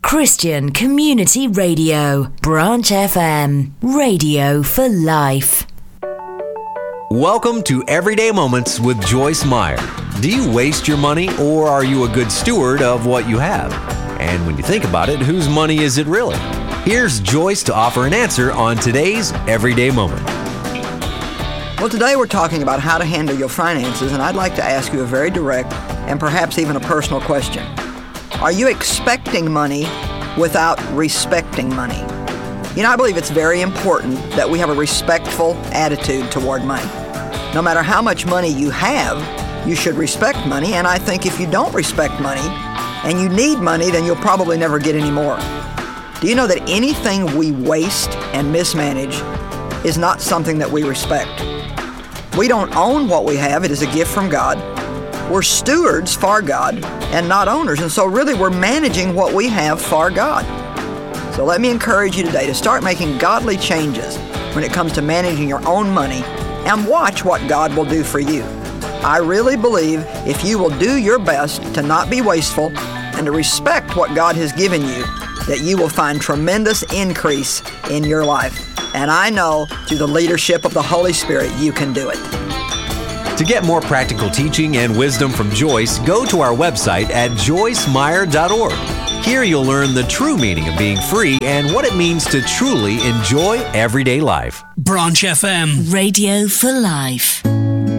Christian Community Radio, Branch FM, radio for life. Welcome to Everyday Moments with Joyce Meyer. Do you waste your money, or are you a good steward of what you have? And when you think about it, whose money is it really? Here's Joyce to offer an answer on today's Everyday Moment. Well, today we're talking about how to handle your finances, and I'd like to ask you a very direct and perhaps even a personal question. Are you expecting money without respecting money? You know, I believe it's very important that we have a respectful attitude toward money. No matter how much money you have, you should respect money, and I think if you don't respect money and you need money, then you'll probably never get any more. Do you know that anything we waste and mismanage is not something that we respect? We don't own what we have. It is a gift from God. We're stewards for God and not owners, and so really we're managing what we have for God. So let me encourage you today to start making godly changes when it comes to managing your own money, and watch what God will do for you. I really believe if you will do your best to not be wasteful and to respect what God has given you, that you will find tremendous increase in your life. And I know through the leadership of the Holy Spirit, you can do it. To get more practical teaching and wisdom from Joyce, go to our website at joycemeyer.org. Here you'll learn the true meaning of being free and what it means to truly enjoy everyday life. Branch FM, radio for life.